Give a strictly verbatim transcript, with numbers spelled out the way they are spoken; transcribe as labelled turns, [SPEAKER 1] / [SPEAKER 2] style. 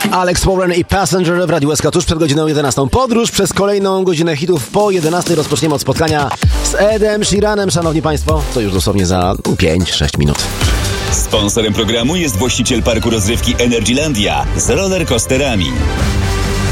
[SPEAKER 1] Alex Warren i Passenger w Radiu S K tuż przed godziną jedenastą. Podróż przez kolejną godzinę hitów. Po jedenastej rozpoczniemy od spotkania z Edem Sheeranem, szanowni państwo. To już dosłownie za pięć sześć minut.
[SPEAKER 2] Sponsorem programu jest właściciel parku rozrywki Energylandia z rollercoasterami.